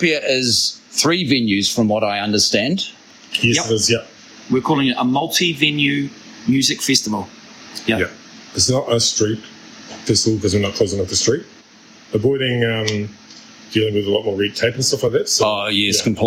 Utopia is 3 venues from what I understand. Yes, Yep. it is, yeah. We're calling it a multi-venue music festival. Yeah. Yeah. It's not a street festival because we're not closing off the street. Avoiding dealing with a lot more red tape and stuff like that. So, Oh, yes, yeah. compliance.